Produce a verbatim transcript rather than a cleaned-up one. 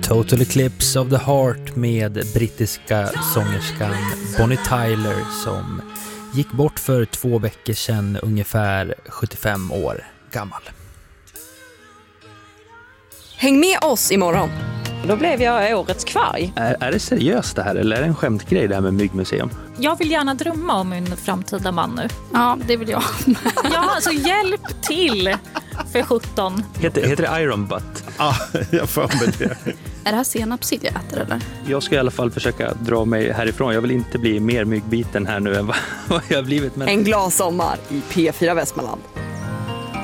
Total Eclipse of the Heart med brittiska sångerskan Bonnie Tyler som gick bort för två veckor sedan, ungefär sjuttiofem år gammal. Häng med oss imorgon. Då blev jag årets kvarg. Är, är det seriöst det här eller är det en skämtgrej det här med myggmuseum? Jag vill gärna drömma om en framtida man nu. Ja, det vill jag. Ja, alltså hjälp till för sjutton. Heter, heter det Iron Butt? Ja, jag får med det. Är det här senapssill jag äter eller? Jag ska i alla fall försöka dra mig härifrån. Jag vill inte bli mer myggbiten här nu än vad, vad jag har blivit. Men... En glad sommar i P fyra Västmanland.